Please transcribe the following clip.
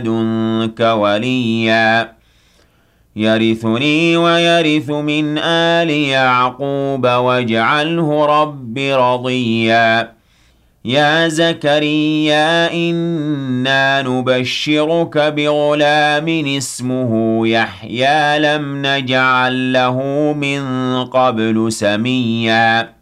لدنك وليا يرثني ويرث من آل يعقوب واجعله رب رضيا يا زكريا إنا نبشرك بغلام اسمه يحيى لم نجعل له من قبل سميا